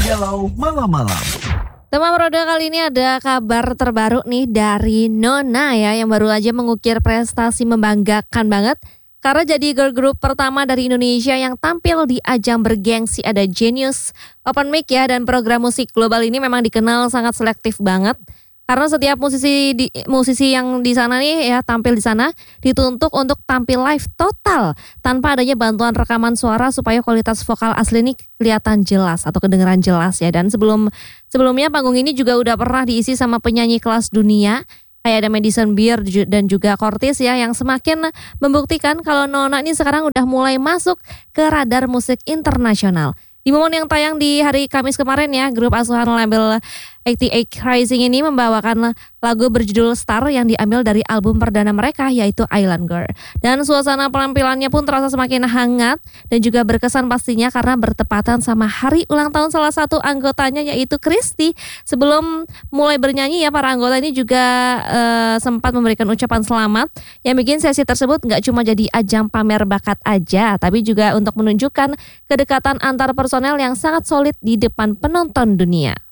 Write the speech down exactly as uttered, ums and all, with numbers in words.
Galau Malam-Malam. Teman Roda kali ini ada kabar terbaru nih dari Nona ya, yang baru aja mengukir prestasi membanggakan banget karena jadi girl group pertama dari Indonesia yang tampil di ajang bergengsi ada Genius Open Mic ya, dan program musik global ini memang dikenal sangat selektif banget. Karena setiap musisi di, musisi yang di sana nih ya tampil di sana dituntut untuk tampil live total tanpa adanya bantuan rekaman suara supaya kualitas vokal asli ini kelihatan jelas atau kedengeran jelas ya. Dan sebelum sebelumnya panggung ini juga udah pernah diisi sama penyanyi kelas dunia kayak ada Madison Beer dan juga Cortez ya, yang semakin membuktikan kalau Nona ini sekarang udah mulai masuk ke radar musik internasional. Di momen yang tayang di hari Kamis kemarin ya, grup asuhan label delapan puluh delapan Rising ini membawakan lagu berjudul Star yang diambil dari album perdana mereka yaitu Island Girl. Dan suasana penampilannya pun terasa semakin hangat dan juga berkesan pastinya karena bertepatan sama hari ulang tahun salah satu anggotanya yaitu Christy. Sebelum mulai bernyanyi ya, para anggota ini juga uh, sempat memberikan ucapan selamat yang bikin sesi tersebut gak cuma jadi ajang pamer bakat aja, tapi juga untuk menunjukkan kedekatan antar personel yang sangat solid di depan penonton dunia.